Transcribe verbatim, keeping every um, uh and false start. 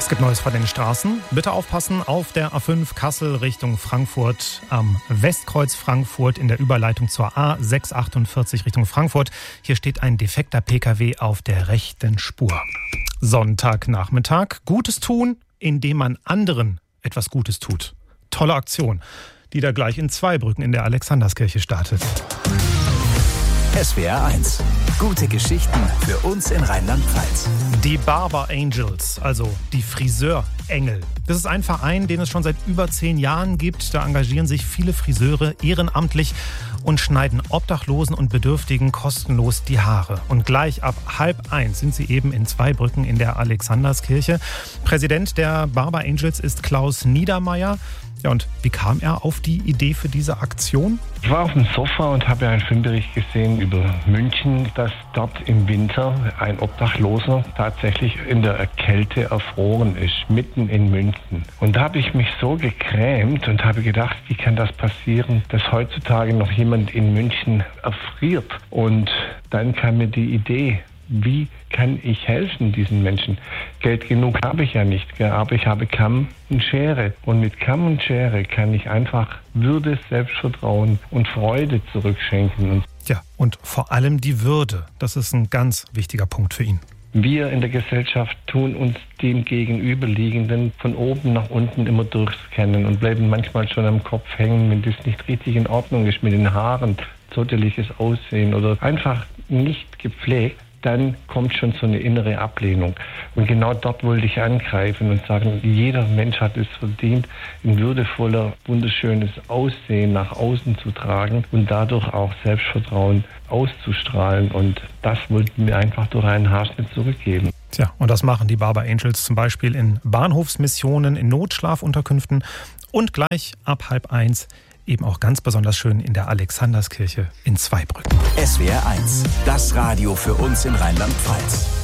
Es gibt Neues von den Straßen. Bitte aufpassen, auf der A fünf Kassel Richtung Frankfurt am Westkreuz Frankfurt in der Überleitung zur A sechshundertachtundvierzig Richtung Frankfurt. Hier steht ein defekter Pkw auf der rechten Spur. Sonntagnachmittag. Gutes tun, indem man anderen etwas Gutes tut. Tolle Aktion, die da gleich in Zweibrücken in der Alexanderskirche startet. S W R eins. Gute Geschichten für uns in Rheinland-Pfalz. Die Barber Angels, also die Friseurengel. Das ist ein Verein, den es schon seit über zehn Jahren gibt. Da engagieren sich viele Friseure ehrenamtlich und schneiden Obdachlosen und Bedürftigen kostenlos die Haare. Und gleich ab halb eins sind sie eben in Zweibrücken in der Alexanderskirche. Präsident der Barber Angels ist Klaus Niedermeyer. Ja, und wie kam er auf die Idee für diese Aktion? Ich war auf dem Sofa und habe einen Filmbericht gesehen über München, dass dort im Winter ein Obdachloser tatsächlich in der Kälte erfroren ist, mitten in München. Und da habe ich mich so gegrämt und habe gedacht, wie kann das passieren, dass heutzutage noch jemand in München erfriert? Und dann kam mir die Idee, wie kann ich helfen diesen Menschen? Geld genug habe ich ja nicht, aber ich habe Kamm und Schere. Und mit Kamm und Schere kann ich einfach Würde, Selbstvertrauen und Freude zurückschenken. Ja, und vor allem die Würde. Das ist ein ganz wichtiger Punkt für ihn. Wir in der Gesellschaft tun uns dem Gegenüberliegenden von oben nach unten immer durchscannen und bleiben manchmal schon am Kopf hängen, wenn das nicht richtig in Ordnung ist mit den Haaren, zotteliges Aussehen oder einfach nicht gepflegt. Dann kommt schon so eine innere Ablehnung. Und genau dort wollte ich angreifen und sagen, jeder Mensch hat es verdient, ein würdevoller, wunderschönes Aussehen nach außen zu tragen und dadurch auch Selbstvertrauen auszustrahlen. Und das wollten wir einfach durch einen Haarschnitt zurückgeben. Tja, und das machen die Barber Angels zum Beispiel in Bahnhofsmissionen, in Notschlafunterkünften und gleich ab halb eins eben auch ganz besonders schön in der Alexanderskirche in Zweibrücken. S W R eins, das Radio für uns in Rheinland-Pfalz.